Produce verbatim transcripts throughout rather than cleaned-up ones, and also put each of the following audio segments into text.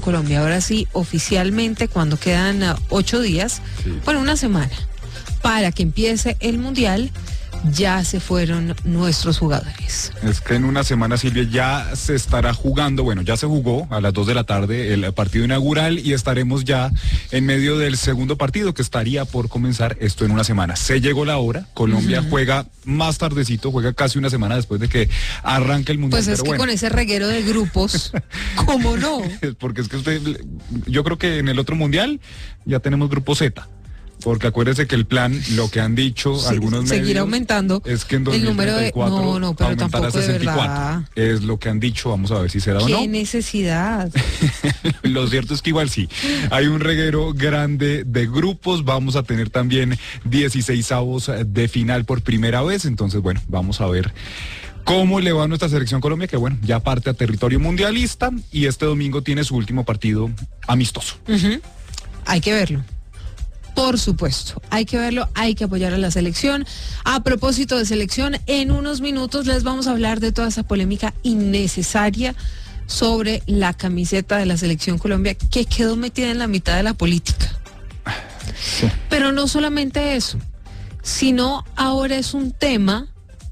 Colombia. Ahora sí, oficialmente, cuando quedan uh, ocho días, sí. bueno, una semana, para que empiece el Mundial, ya se fueron nuestros jugadores. Es que en una semana, Silvia, ya se estará jugando, bueno, ya se jugó a las dos de la tarde el partido inaugural y estaremos ya en medio del segundo partido que estaría por comenzar esto en una semana. Se llegó la hora, Colombia uh-huh. juega más tardecito, juega casi una semana después de que arranque el Mundial. Pues es pero que bueno. Con ese reguero de grupos, ¿cómo no? Porque es que usted, yo creo que en el otro Mundial ya tenemos grupo Z. Porque acuérdese que el plan, lo que han dicho sí, algunos medios, seguir aumentando es que en dos mil treinta y cuatro el número de, no, no, pero aumentará a sesenta y cuatro. De verdad. Es lo que han dicho, vamos a ver si será o no. ¿Qué necesidad? Lo cierto es que igual sí, hay un reguero grande de grupos, vamos a tener también dieciseisavos de final por primera vez, entonces bueno, vamos a ver cómo le va a nuestra selección Colombia, que bueno, ya parte a territorio mundialista y este domingo tiene su último partido amistoso. Uh-huh. Hay que verlo. Por supuesto, hay que verlo, hay que apoyar a la selección. A propósito de selección, en unos minutos les vamos a hablar de toda esa polémica innecesaria sobre la camiseta de la selección Colombia que quedó metida en la mitad de la política. Sí. Pero no solamente eso, sino ahora es un tema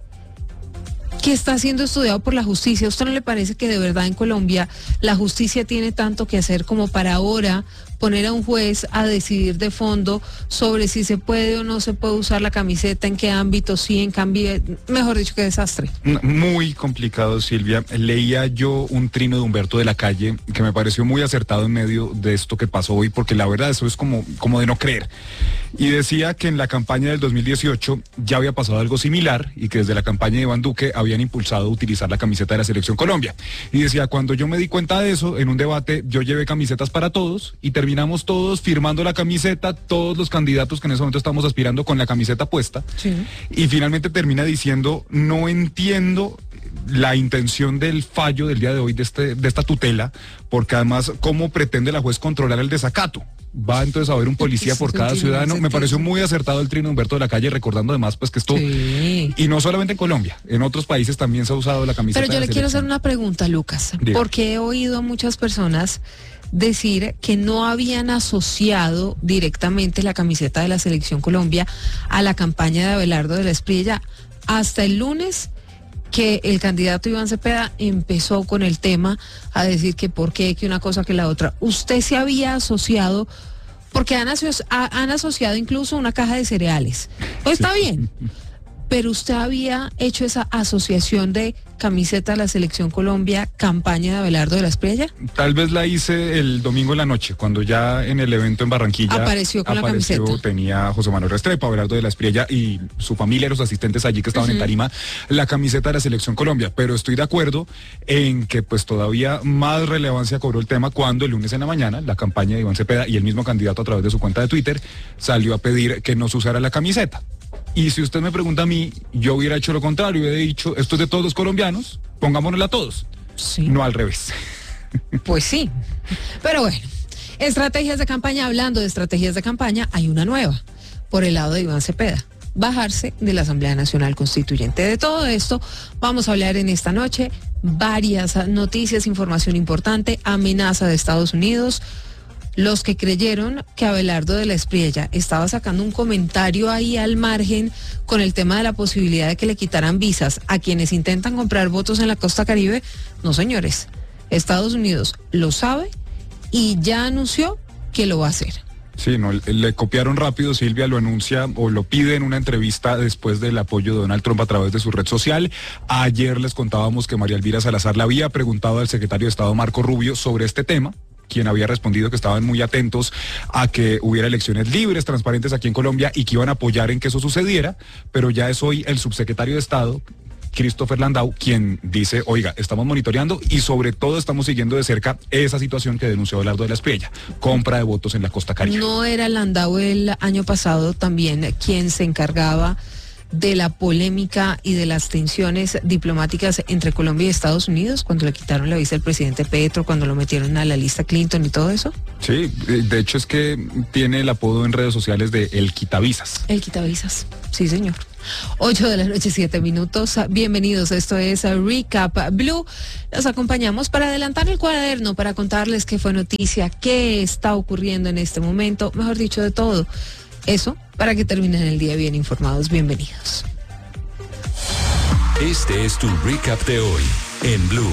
que está siendo estudiado por la justicia. ¿A usted no le parece que de verdad en Colombia la justicia tiene tanto que hacer como para ahora poner a un juez a decidir de fondo sobre si se puede o no se puede usar la camiseta, en qué ámbito, sí, en cambio, mejor dicho, qué desastre? Muy complicado, Silvia. Leía yo un trino de Humberto de la Calle que me pareció muy acertado en medio de esto que pasó hoy, porque la verdad eso es como, como de no creer. Y decía que en la campaña del dos mil dieciocho ya había pasado algo similar y que desde la campaña de Iván Duque habían impulsado utilizar la camiseta de la Selección Colombia. Y decía, cuando yo me di cuenta de eso, en un debate yo llevé camisetas para todos y terminamos todos firmando la camiseta, todos los candidatos que en ese momento estamos aspirando con la camiseta puesta. Sí. Y finalmente termina diciendo, no entiendo la intención del fallo del día de hoy de, este, de esta tutela, porque además, ¿cómo pretende la juez controlar el desacato? Va entonces a haber un policía por cada ciudadano. Me pareció muy acertado el trino de Humberto de la Calle, recordando además pues que esto, sí. y no solamente en Colombia, en otros países también se ha usado la camiseta. Pero yo le quiero hacer una pregunta, Lucas, Diga. Porque he oído a muchas personas decir que no habían asociado directamente la camiseta de la Selección Colombia a la campaña de Abelardo de la Espriella hasta el lunes, que el candidato Iván Cepeda empezó con el tema a decir que por qué, que una cosa que la otra. ¿Usted se había asociado? Porque han, aso- han asociado incluso una caja de cereales. Pues sí. Está bien, pero usted había hecho esa asociación de camiseta de la Selección Colombia, campaña de Abelardo de la Espriella. Tal vez la hice el domingo en la noche, cuando ya en el evento en Barranquilla apareció con apareció, la camiseta. Tenía José Manuel Restrepo, Abelardo de la Espriella y su familia, los asistentes allí que estaban uh-huh. en tarima, la camiseta de la Selección Colombia. Pero estoy de acuerdo en que pues todavía más relevancia cobró el tema cuando el lunes en la mañana la campaña de Iván Cepeda y el mismo candidato a través de su cuenta de Twitter salió a pedir que no se usara la camiseta. Y si usted me pregunta a mí, yo hubiera hecho lo contrario, hubiera dicho, esto es de todos los colombianos, pongámonosla a todos. Sí. No al revés. Pues sí. Pero bueno, estrategias de campaña, hablando de estrategias de campaña, hay una nueva, por el lado de Iván Cepeda, bajarse de la Asamblea Nacional Constituyente. De todo esto vamos a hablar en esta noche, varias noticias, información importante, amenaza de Estados Unidos. Los que creyeron que Abelardo de la Espriella estaba sacando un comentario ahí al margen con el tema de la posibilidad de que le quitaran visas a quienes intentan comprar votos en la costa Caribe, no señores, Estados Unidos lo sabe y ya anunció que lo va a hacer. Sí, no, le copiaron rápido, Silvia lo anuncia o lo pide en una entrevista después del apoyo de Donald Trump a través de su red social. Ayer les contábamos que María Elvira Salazar le había preguntado al secretario de Estado Marco Rubio sobre este tema, quien había respondido que estaban muy atentos a que hubiera elecciones libres, transparentes aquí en Colombia y que iban a apoyar en que eso sucediera, pero ya es hoy el subsecretario de Estado, Christopher Landau, quien dice, oiga, estamos monitoreando y sobre todo estamos siguiendo de cerca esa situación que denunció Abelardo de la Espriella, compra de votos en la costa Caribe. ¿No era Landau el año pasado también quien se encargaba de la polémica y de las tensiones diplomáticas entre Colombia y Estados Unidos cuando le quitaron la visa al presidente Petro, cuando lo metieron a la lista Clinton y todo eso? Sí, de hecho es que tiene el apodo en redes sociales de El Quitavisas. El Quitavisas, sí señor. ocho de la noche, siete minutos. Bienvenidos, esto es Recap Blue. Los acompañamos para adelantar el cuaderno, para contarles qué fue noticia, qué está ocurriendo en este momento, mejor dicho, de todo. Eso, para que terminen el día bien informados. Bienvenidos. Este es tu Recap de hoy en Blue.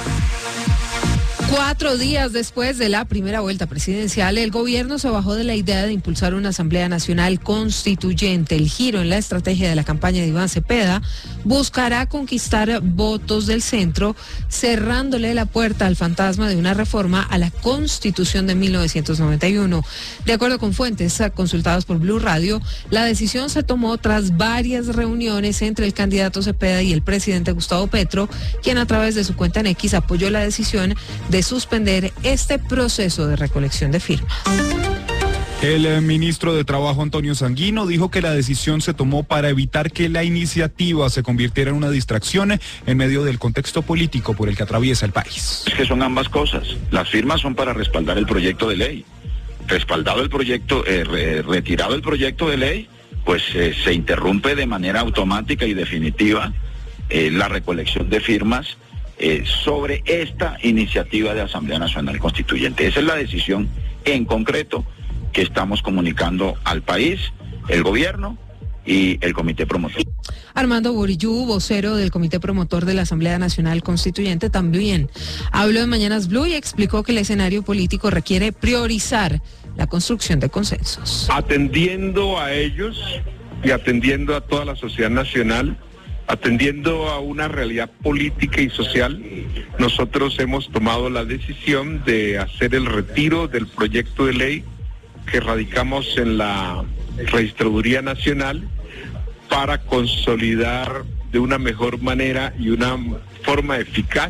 Cuatro días después de la primera vuelta presidencial, el gobierno se bajó de la idea de impulsar una Asamblea Nacional Constituyente. El giro en la estrategia de la campaña de Iván Cepeda buscará conquistar votos del centro, cerrándole la puerta al fantasma de una reforma a la Constitución de mil novecientos noventa y uno. De acuerdo con fuentes consultadas por Blue Radio, la decisión se tomó tras varias reuniones entre el candidato Cepeda y el presidente Gustavo Petro, quien a través de su cuenta en X apoyó la decisión de suspender este proceso de recolección de firmas. El eh, ministro de Trabajo, Antonio Sanguino, dijo que la decisión se tomó para evitar que la iniciativa se convirtiera en una distracción en medio del contexto político por el que atraviesa el país. Es que son ambas cosas. Las firmas son para respaldar el proyecto de ley. Respaldado el proyecto, eh, re, retirado el proyecto de ley, pues eh, se interrumpe de manera automática y definitiva eh, la recolección de firmas Eh, sobre esta iniciativa de Asamblea Nacional Constituyente. Esa es la decisión en concreto que estamos comunicando al país, el gobierno y el comité promotor. Armando Borillú, vocero del comité promotor de la Asamblea Nacional Constituyente, también habló en Mañanas Blue y explicó que el escenario político requiere priorizar la construcción de consensos. Atendiendo a ellos y atendiendo a toda la sociedad nacional, atendiendo a una realidad política y social, nosotros hemos tomado la decisión de hacer el retiro del proyecto de ley que radicamos en la Registraduría Nacional para consolidar de una mejor manera y una forma eficaz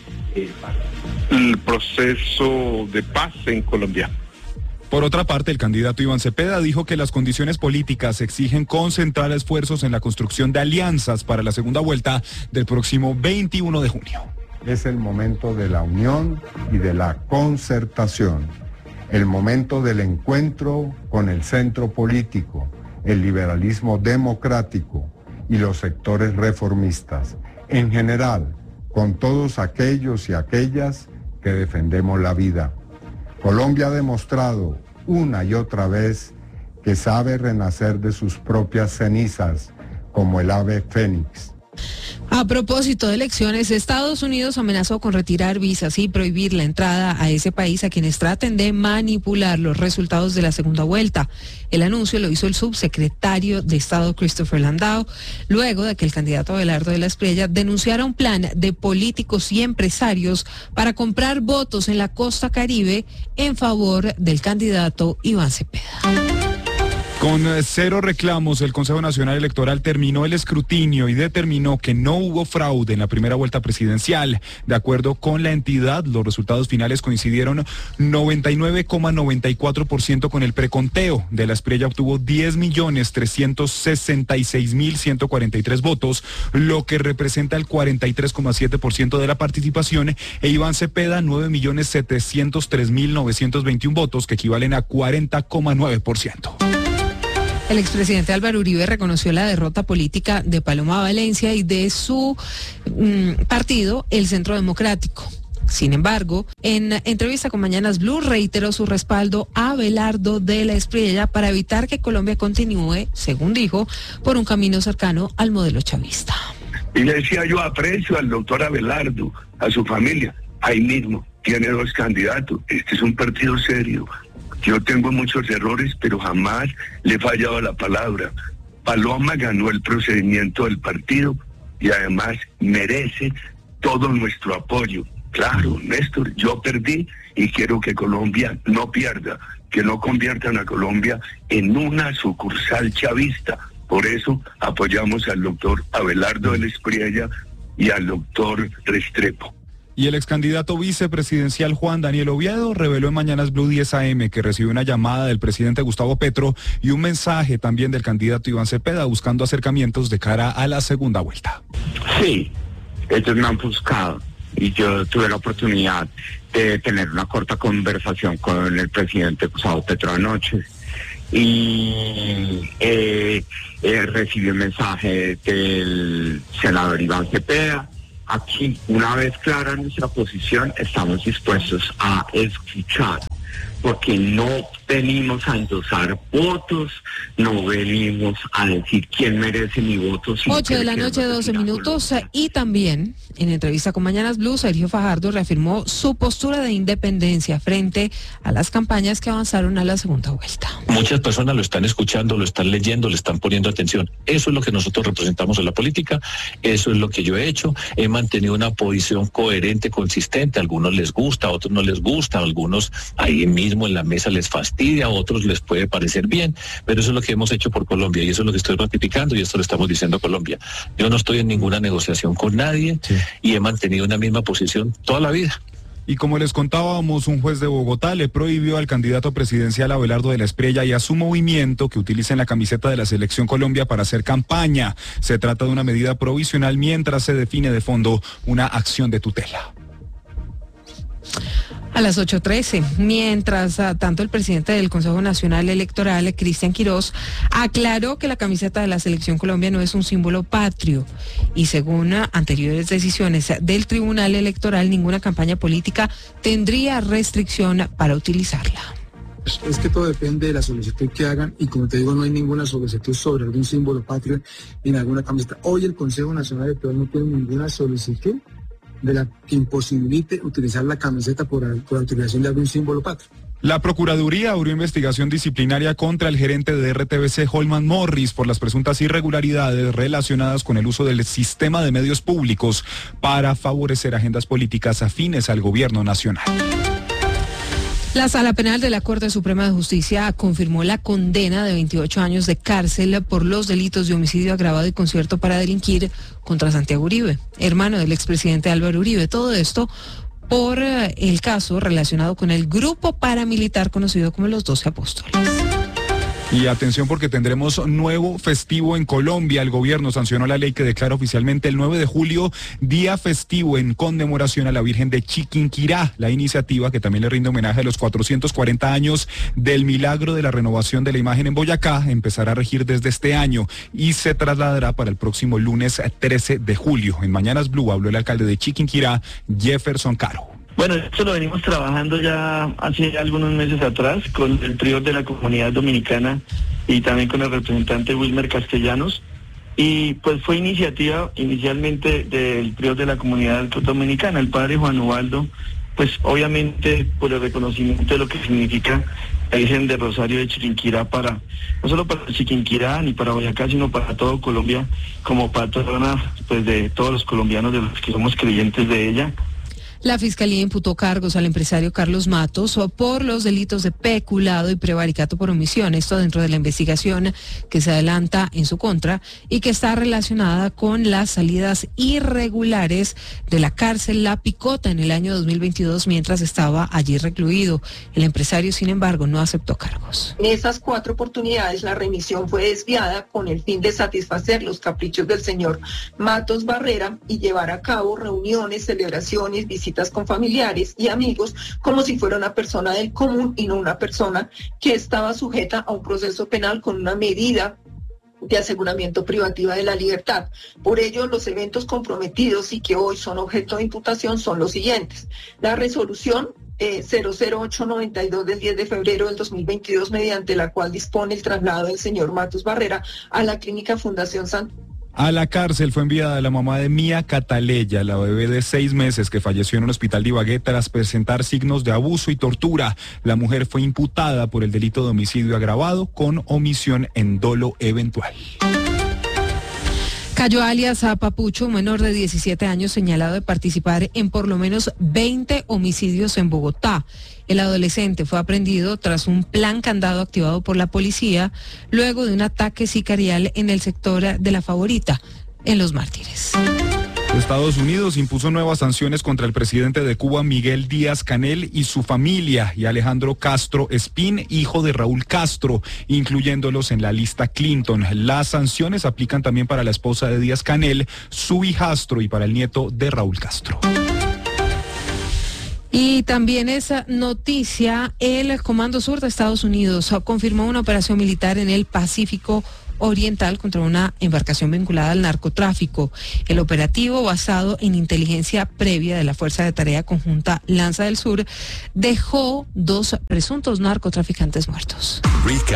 el proceso de paz en Colombia. Por otra parte, el candidato Iván Cepeda dijo que las condiciones políticas exigen concentrar esfuerzos en la construcción de alianzas para la segunda vuelta del próximo veintiuno de junio. Es el momento de la unión y de la concertación, el momento del encuentro con el centro político, el liberalismo democrático y los sectores reformistas, en general, con todos aquellos y aquellas que defendemos la vida. Colombia ha demostrado una y otra vez que sabe renacer de sus propias cenizas, como el ave fénix. A propósito de elecciones, Estados Unidos amenazó con retirar visas y prohibir la entrada a ese país a quienes traten de manipular los resultados de la segunda vuelta. El anuncio lo hizo el subsecretario de Estado Christopher Landau, luego de que el candidato Abelardo de la Espriella denunciara un plan de políticos y empresarios para comprar votos en la costa Caribe en favor del candidato Iván Cepeda. Con cero reclamos, el Consejo Nacional Electoral terminó el escrutinio y determinó que no hubo fraude en la primera vuelta presidencial. De acuerdo con la entidad, los resultados finales coincidieron noventa y nueve coma noventa y cuatro por ciento con el preconteo. De la Espriella obtuvo diez millones trescientos sesenta y seis mil ciento cuarenta y tres votos, lo que representa el cuarenta y tres coma siete por ciento de la participación, e Iván Cepeda nueve millones setecientos tres mil novecientos veintiuno votos, que equivalen a cuarenta coma nueve por ciento. El expresidente Álvaro Uribe reconoció la derrota política de Paloma Valencia y de su mm, partido, el Centro Democrático. Sin embargo, en entrevista con Mañanas Blue reiteró su respaldo a Abelardo de la Espriella para evitar que Colombia continúe, según dijo, por un camino cercano al modelo chavista. Y le decía yo, aprecio al doctor Abelardo, a su familia, ahí mismo, tiene dos candidatos, este es un partido serio. Yo tengo muchos errores, pero jamás le he fallado a la palabra. Paloma ganó el procedimiento del partido y además merece todo nuestro apoyo. Claro, Néstor, yo perdí y quiero que Colombia no pierda, que no conviertan a Colombia en una sucursal chavista. Por eso apoyamos al doctor Abelardo de la Espriella y al doctor Restrepo. Y el ex candidato vicepresidencial Juan Daniel Oviedo reveló en Mañanas Blue diez A M que recibió una llamada del presidente Gustavo Petro y un mensaje también del candidato Iván Cepeda buscando acercamientos de cara a la segunda vuelta. Sí, ellos me han buscado y yo tuve la oportunidad de tener una corta conversación con el presidente Gustavo Petro anoche y eh, eh, recibí un mensaje del senador Iván Cepeda. Aquí, una vez clara nuestra posición, estamos dispuestos a escuchar, porque no venimos a endosar votos, no venimos a decir quién merece mi voto. ocho de la noche, doce minutos, y también en entrevista con Mañanas Blue, Sergio Fajardo reafirmó su postura de independencia frente a las campañas que avanzaron a la segunda vuelta. Muchas personas lo están escuchando, lo están leyendo, le están poniendo atención. Eso es lo que nosotros representamos en la política, eso es lo que yo he hecho. He mantenido una posición coherente, consistente. A algunos les gusta, a otros no les gusta, a algunos ahí mismo en la mesa les fastidia, a otros les puede parecer bien, pero eso es lo que hemos hecho por Colombia y eso es lo que estoy ratificando y esto lo estamos diciendo a Colombia. Yo no estoy en ninguna negociación con nadie, sí, y he mantenido una misma posición toda la vida. Y como les contábamos, un juez de Bogotá le prohibió al candidato presidencial Abelardo de la Espriella y a su movimiento que utilicen la camiseta de la Selección Colombia para hacer campaña. Se trata de una medida provisional mientras se define de fondo una acción de tutela. A las ocho trece, mientras uh, tanto el presidente del Consejo Nacional Electoral, Cristian Quirós, aclaró que la camiseta de la Selección Colombia no es un símbolo patrio y según uh, anteriores decisiones del Tribunal Electoral, ninguna campaña política tendría restricción para utilizarla. Es que todo depende de la solicitud que hagan y como te digo, no hay ninguna solicitud sobre algún símbolo patrio en alguna camiseta. Hoy el Consejo Nacional Electoral no tiene ninguna solicitud de la que imposibilite utilizar la camiseta por, por la utilización de algún símbolo patrio. La Procuraduría abrió investigación disciplinaria contra el gerente de R T V C, Holman Morris, por las presuntas irregularidades relacionadas con el uso del sistema de medios públicos para favorecer agendas políticas afines al gobierno nacional. La Sala Penal de la Corte Suprema de Justicia confirmó la condena de veintiocho años de cárcel por los delitos de homicidio agravado y concierto para delinquir contra Santiago Uribe, hermano del expresidente Álvaro Uribe. Todo esto por el caso relacionado con el grupo paramilitar conocido como los Doce Apóstoles. Y atención porque tendremos nuevo festivo en Colombia. El gobierno sancionó la ley que declara oficialmente el nueve de julio día festivo en conmemoración a la Virgen de Chiquinquirá. La iniciativa, que también le rinde homenaje a los cuatrocientos cuarenta años del milagro de la renovación de la imagen en Boyacá, empezará a regir desde este año y se trasladará para el próximo lunes trece de julio. En Mañanas Blue habló el alcalde de Chiquinquirá, Jefferson Caro. Bueno, esto lo venimos trabajando ya hace algunos meses atrás con el prior de la comunidad dominicana y también con el representante Wilmer Castellanos. Y pues fue iniciativa inicialmente del prior de la comunidad dominicana, el padre Juan Ubaldo, pues obviamente por el reconocimiento de lo que significa la Virgen de Rosario de Chiquinquirá para, no solo para Chiquinquirá ni para Boyacá, sino para todo Colombia, como patrona pues de todos los colombianos, de los que somos creyentes de ella. La Fiscalía imputó cargos al empresario Carlos Matos por los delitos de peculado y prevaricato por omisión, esto dentro de la investigación que se adelanta en su contra y que está relacionada con las salidas irregulares de la cárcel La Picota en el año dos mil veintidós mientras estaba allí recluido. El empresario, sin embargo, no aceptó cargos. En esas cuatro oportunidades la remisión fue desviada con el fin de satisfacer los caprichos del señor Matos Barrera y llevar a cabo reuniones, celebraciones, visitas con familiares y amigos como si fuera una persona del común y no una persona que estaba sujeta a un proceso penal con una medida de aseguramiento privativa de la libertad. Por ello, los eventos comprometidos y que hoy son objeto de imputación son los siguientes. La resolución Eh, cero cero ocho noventa y dos del diez de febrero del dos mil veintidós, mediante la cual dispone el traslado del señor Matos Barrera a la Clínica Fundación San. A la cárcel fue enviada la mamá de Mía Cataleya, la bebé de seis meses que falleció en un hospital de Ibagué tras presentar signos de abuso y tortura. La mujer fue imputada por el delito de homicidio agravado con omisión en dolo eventual. Cayo alias a Papucho, un menor de diecisiete años señalado de participar en por lo menos veinte homicidios en Bogotá. El adolescente fue aprehendido tras un plan candado activado por la policía luego de un ataque sicarial en el sector de La Favorita, en Los Mártires. Estados Unidos impuso nuevas sanciones contra el presidente de Cuba, Miguel Díaz-Canel, y su familia, y Alejandro Castro Espín, hijo de Raúl Castro, incluyéndolos en la lista Clinton. Las sanciones aplican también para la esposa de Díaz-Canel, su hijastro, y para el nieto de Raúl Castro. Y también esa noticia, el Comando Sur de Estados Unidos confirmó una operación militar en el Pacífico Oriental contra una embarcación vinculada al narcotráfico. El operativo, basado en inteligencia previa de la Fuerza de Tarea Conjunta Lanza del Sur, dejó dos presuntos narcotraficantes muertos. Recap.